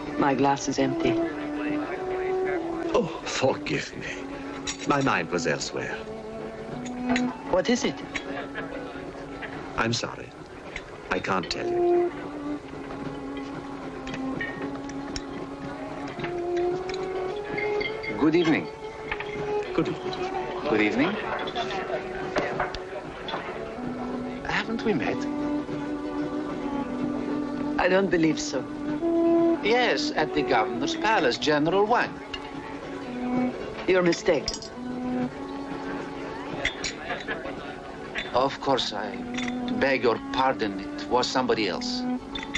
My glass is empty. Oh, forgive me. My mind was elsewhere. What is it? I'm sorry. I can't tell you. Good evening. Good evening. Good evening. Haven't we met? I don't believe so. Yes, at the governor's palace, General Wang. You're mistaken. Of course, I beg your pardon. It was somebody else.